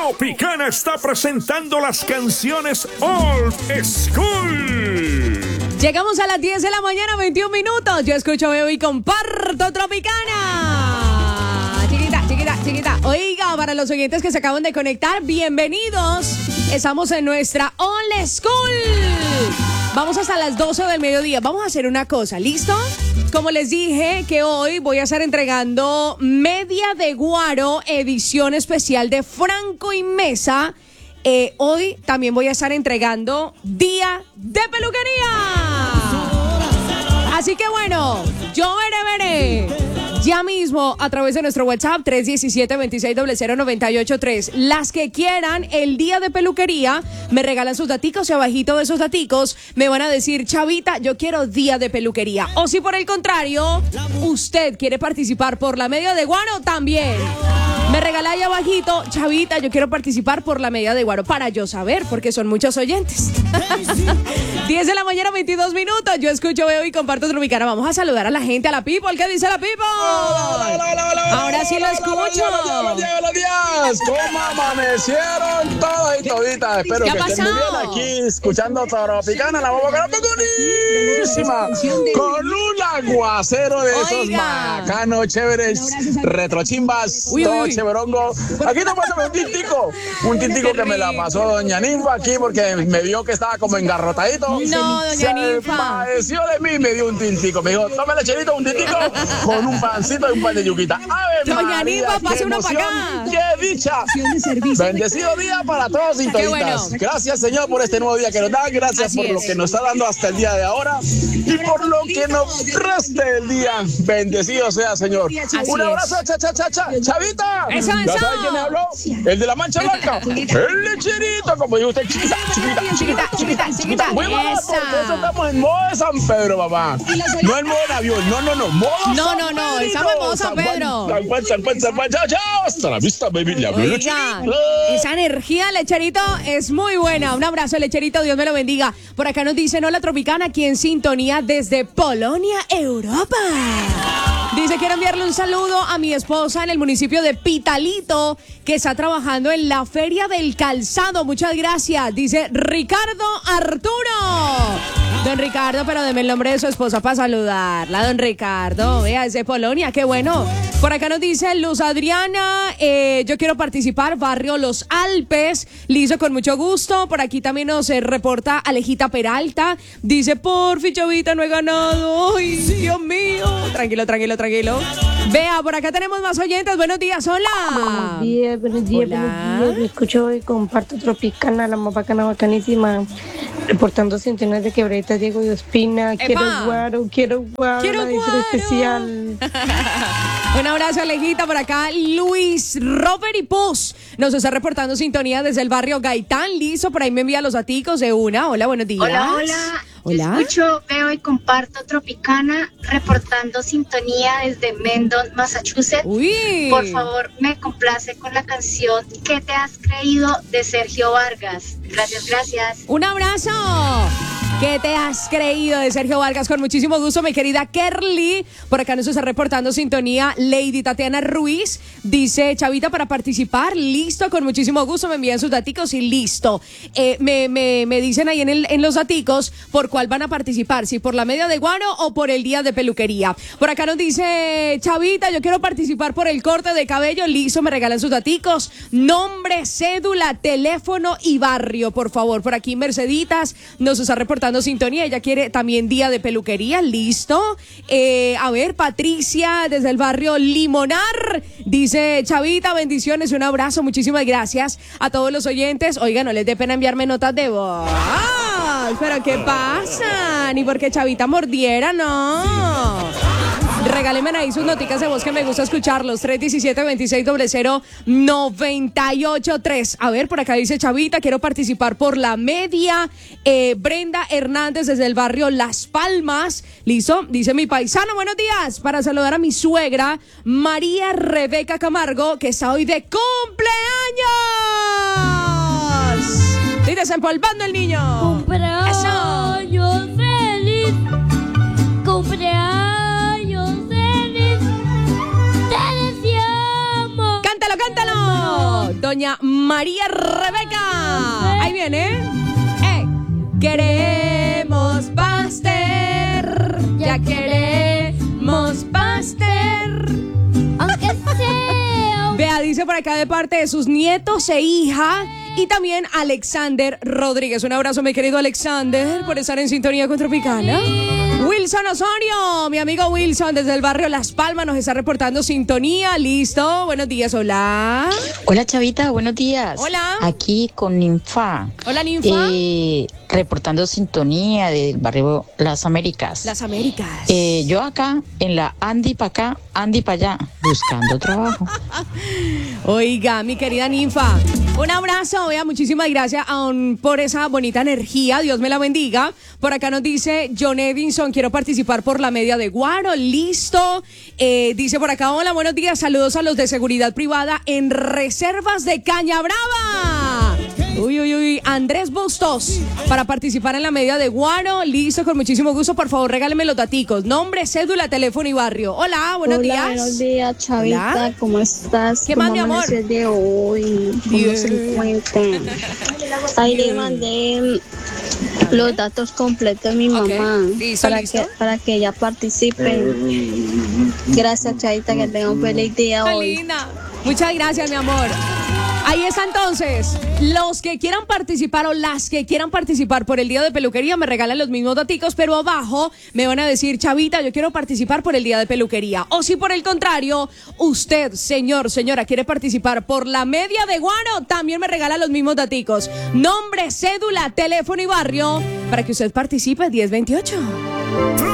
Tropicana está presentando las canciones Old School. Llegamos a las 10 de la mañana, 21 minutos. Yo escucho, veo y comparto Tropicana. Chiquita, chiquita, chiquita. Oiga, para los oyentes que se acaban de conectar, bienvenidos. Estamos en nuestra Old School. Vamos hasta las 12 del mediodía. Vamos a hacer una cosa, ¿listo? Como les dije que hoy voy a estar entregando Media de Guaro, edición especial de Franco y Mesa. Hoy también voy a estar entregando Día de Peluquería. Así que bueno, yo veré. Ya mismo a través de nuestro WhatsApp 317-2600-983. Las que quieran el día de peluquería me regalan sus daticos y abajito de esos daticos me van a decir: Chavita, yo quiero día de peluquería. O si por el contrario usted quiere participar por la media de Guaro, también me regala ahí abajito: Chavita, yo quiero participar por la media de Guaro, para yo saber, porque son muchos oyentes. 10 de la mañana, 22 minutos. Yo escucho, veo y comparto Tropicana. Vamos a saludar a la gente, a la people. ¿Qué dice la people? Ahora sí lo escucho. Buenos días. ¿Cómo amanecieron todos y toditas? Espero que estén muy bien aquí escuchando Tropicana, la boca buenísima, con un aguacero de esos bacanos, chéveres, retrochimbas, todo chéverongo. Aquí te paso un tintico que me la pasó doña Ninfa aquí porque me vio que estaba como engarrotadito. No, doña Ninfa. Se padeció de mí y me dio un tintico. Me dijo: tome lecherito, un tintico con un pancito y un pan de yuquita. Doña Ninfa, pase una para acá. ¡Qué dicha! Bendecido día para todos y toditas. Bueno. Gracias, Señor, por este nuevo día que nos da. Gracias por lo que nos está dando hasta el día de ahora y por lo que nos reste el día. Bendecido sea, Señor. Un abrazo, Chavita. Eso. ¿Ya sabe quién me habló? El de la mancha blanca. El lecherito, como dijo usted, chiquita. Muy bueno, porque eso estamos en modo de San Pedro, papá. No en modo de avión, no. No, estamos en modo San Pedro. Chao. Hasta la vista, baby. Oiga, esa energía, lecherito, es muy buena. Un abrazo, lecherito, Dios me lo bendiga. Por acá nos dicen: hola, Tropicana, aquí en sintonía desde Polonia, Europa. Dice: quiero enviarle un saludo a mi esposa en el municipio de Pitalito, que está trabajando en la Feria del Calzado. Muchas gracias. Dice Ricardo Arturo. Don Ricardo, pero deme el nombre de su esposa para saludarla. Don Ricardo, vea, es de Polonia, qué bueno. Por acá nos dice Luz Adriana: yo quiero participar, barrio Los Alpes. Listo, con mucho gusto. Por aquí también nos reporta Alejita Peralta. Dice: porfi, Chavita, no he ganado. Ay, Dios mío. Tranquilo. Vea, por acá tenemos más oyentes. Buenos días, hola. Buenos días. Me escucho y comparto Tropicana, la más bacana, bacanísima. Reportando sintonías de Quebreta, Diego y Ospina. ¡Epa! Quiero guaro, la edición especial. Un abrazo, Alejita. Por acá Luis Robert y Puz nos está reportando sintonía desde el barrio Gaitán. Listo, por ahí me envía los daticos de una. Hola, buenos días. Hola. Yo escucho, veo y comparto Tropicana, reportando sintonía desde Mendon, Massachusetts. Uy. Por favor, me complace con la canción ¿Qué te has creído? De Sergio Vargas. Gracias. Un abrazo. ¿Qué te has creído? De Sergio Vargas, con muchísimo gusto, mi querida Kerly. Por acá nos está reportando sintonía Lady Tatiana Ruiz. Dice: Chavita, para participar, listo, con muchísimo gusto, me envían sus daticos y listo. Me dicen ahí en los daticos por cuál van a participar, si por la media de Guaro o por el día de peluquería. Por acá nos dice: Chavita, yo quiero participar por el corte de cabello, listo, me regalan sus daticos, nombre, cédula, teléfono y barrio, por favor. Por aquí Merceditas nos está reportando sintonía, ella quiere también día de peluquería, listo. A ver, Patricia desde el barrio Limonar dice: Chavita, bendiciones, un abrazo, muchísimas gracias a todos los oyentes. Oiga, no les dé pena enviarme notas de voz, pero ¿qué pasa? Ni porque Chavita mordiera, no. Regálenme ahí sus noticas de voz que me gusta escucharlos. 317-2600-983. A ver, por acá dice: Chavita, quiero participar por la media. Brenda Hernández desde el barrio Las Palmas. ¿Listo? Dice mi paisano: buenos días. Para saludar a mi suegra, María Rebeca Camargo, que está hoy de cumpleaños. Y desempolvando el niño. Cumpleaños feliz. Cumpleaños feliz. Te deseamos. Cántalo. doña María Rebeca. Ahí viene. Queremos pastel, ya queremos pastel. Aunque sea. Vea, dice por acá de parte de sus nietos e hija. Y también Alexander Rodríguez. Un abrazo, mi querido Alexander, por estar en sintonía con Tropicana. Wilson Osorio, mi amigo Wilson, desde el barrio Las Palmas, nos está reportando sintonía. Listo. Buenos días, hola. Hola, Chavita, buenos días. Hola. Aquí con Ninfa. Hola, Ninfa. Reportando sintonía del barrio Las Américas. Las Américas. Yo acá, en la Andy para acá, Andy para allá, buscando trabajo. Oiga, mi querida Ninfa, un abrazo, vea, muchísimas gracias por esa bonita energía, Dios me la bendiga. Por acá nos dice John Edinson, quiero participar por la media de Guaro, listo. Dice por acá, hola, buenos días, saludos a los de seguridad privada en Reservas de Caña Brava. Uy, Andrés Bustos, para participar en la media de Guaro, listo, con muchísimo gusto, por favor, regáleme los daticos, nombre, cédula, teléfono y barrio. Hola, buenos días. Buenos días, Chavita, Hola. ¿Cómo estás? ¿Qué más, mi amor? ¿Cómo de hoy? ¿Cómo se encuentran? Ahí le mandé los datos completos de mi mamá, Listo, listo. para que ella participe. Gracias, Chavita, que tenga un feliz día Qué hoy. linda. Muchas gracias, mi amor. Ahí está entonces, los que quieran participar o las que quieran participar por el día de peluquería me regalan los mismos daticos, pero abajo me van a decir, Chavita, yo quiero participar por el día de peluquería. O si por el contrario, usted, señor, señora, quiere participar por la media de Guaro, también me regala los mismos daticos. Nombre, cédula, teléfono y barrio para que usted participe 1028.